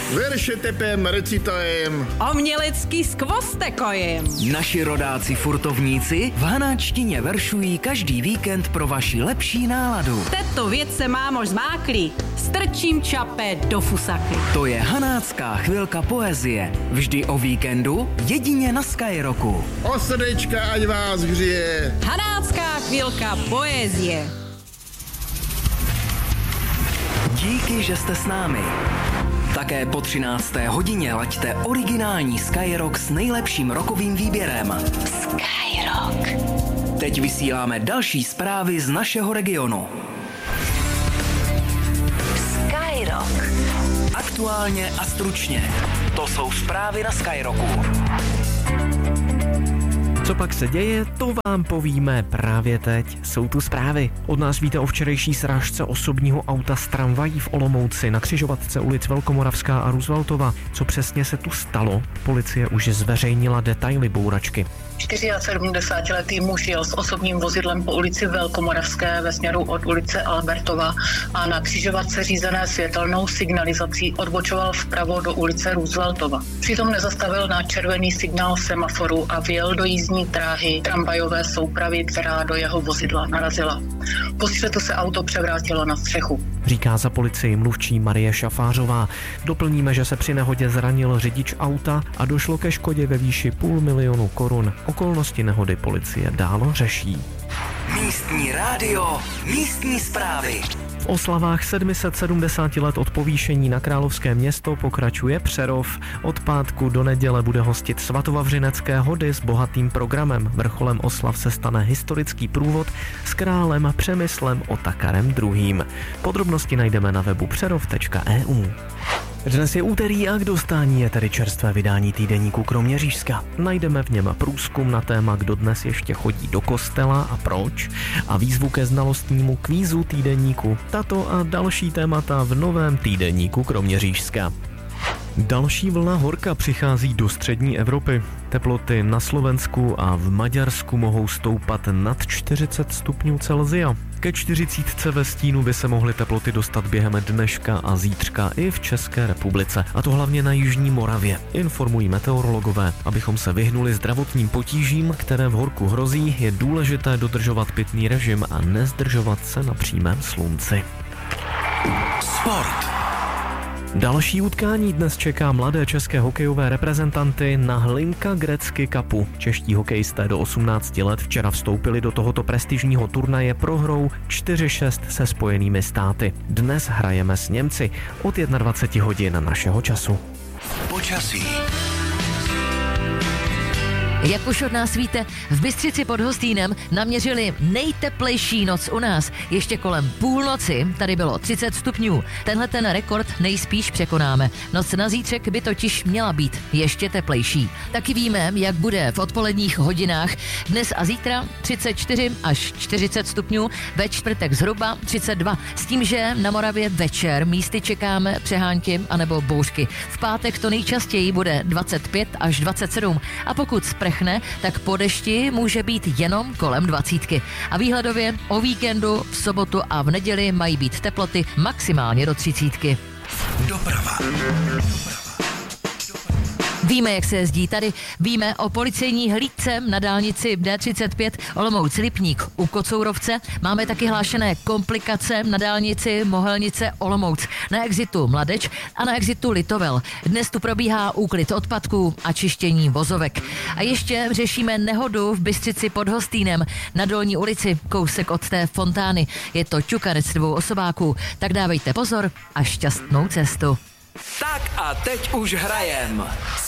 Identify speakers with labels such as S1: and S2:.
S1: Verše tepem, recitajem.
S2: Omělecký skvostekojem.
S3: Naši rodáci furtovníci v hanáčtině veršují každý víkend pro vaši lepší náladu.
S2: Této věc se mámož zmáklí. Strčím čapé do fusaky.
S3: To je hanácká chvilka poezie. Vždy o víkendu, jedině na Skyrocku.
S1: O srdečka, ať vás hřeje.
S2: Hanácká chvilka poezie.
S3: Díky, že jste s námi. Také po 13. hodině laďte originální Skyrock s nejlepším rockovým výběrem.
S2: Skyrock.
S3: Teď vysíláme další zprávy z našeho regionu.
S2: Skyrock.
S3: Aktuálně a stručně. To jsou zprávy na Skyrocku.
S4: Co pak se děje, to vám povíme právě teď. Jsou tu zprávy. Od nás víte o včerejší srážce osobního auta z tramvají v Olomouci na křižovatce ulic Velkomoravská a Rooseveltova. Co přesně se tu stalo? Policie už zveřejnila detaily bouračky.
S5: 74letý muž jel s osobním vozidlem po ulici Velkomoravské ve směru od ulice Albertova a na křižovatce řízené světelnou signalizací odbočoval vpravo do ulice Rooseveltova. Přitom nezastavil na červený signál semaforu a vjel do jízdní dráhy tramvajové soupravy, která do jeho vozidla narazila. Po střetu se auto převrátilo na střechu.
S4: Říká za policii mluvčí Marie Šafářová. Doplníme, že se při nehodě zranil řidič auta a došlo ke škodě ve výši 500 000 korun. Okolnosti nehody policie dál řeší.
S3: Místní rádio, místní zprávy.
S4: V oslavách 770 let od povýšení na královské město pokračuje Přerov. Od pátku do neděle bude hostit svatovavřinecké hody s bohatým programem. Vrcholem oslav se stane historický průvod s králem Přemyslem Otakarem II. Podrobnosti najdeme na webu přerov.eu. Dnes je úterý a k dostání je tedy čerstvé vydání týdeníku Kroměřížska. Najdeme v něm průzkum na téma, kdo dnes ještě chodí do kostela a proč, a výzvu ke znalostnímu kvízu týdeníku. Tato a další témata v novém týdeníku Kroměřížska. Další vlna horka přichází do střední Evropy. Teploty na Slovensku a v Maďarsku mohou stoupat nad 40 stupňů Celsia. Ke 40 ve stínu by se mohly teploty dostat během dneška a zítřka i v České republice. A to hlavně na jižní Moravě. Informují meteorologové. Abychom se vyhnuli zdravotním potížím, které v horku hrozí, je důležité dodržovat pitný režim a nezdržovat se na přímém slunci.
S3: Sport.
S4: Další utkání dnes čeká mladé české hokejové reprezentanty na Hlinka Gretzky Cupu. Čeští hokejisté do 18 let včera vstoupili do tohoto prestižního turnaje prohrou 4-6 se Spojenými státy. Dnes hrajeme s Němci od 21 hodin našeho času.
S3: Počasí.
S6: Jak už od nás víte, v Bystřici pod Hostýnem naměřili nejteplejší noc u nás. Ještě kolem půlnoci tady bylo 30 stupňů. Tenhle ten rekord nejspíš překonáme. Noc na zítřek by totiž měla být ještě teplejší. Taky víme, jak bude v odpoledních hodinách. Dnes a zítra 34 až 40 stupňů, ve čtvrtek zhruba 32. S tím, že na Moravě večer místy čekáme přehánky anebo bouřky. V pátek to nejčastěji bude 25 až 27 a pokud sprchne, tak po dešti může být jenom kolem 20. A výhledově o víkendu, v sobotu a v neděli mají být teploty maximálně do 30.
S3: Doprava.
S6: Víme, jak se jezdí tady. Víme o policejní hlídce na dálnici D35 Olomouc-Lipník u Kocourovce. Máme taky hlášené komplikace na dálnici Mohelnice-Olomouc, na exitu Mladeč a na exitu Litovel. Dnes tu probíhá úklid odpadků a čištění vozovek. A ještě řešíme nehodu v Bystřici pod Hostýnem na Dolní ulici, kousek od té fontány. Je to ťukanec 2 osobáků, tak dávejte pozor a šťastnou cestu.
S3: Tak a teď už hrajem.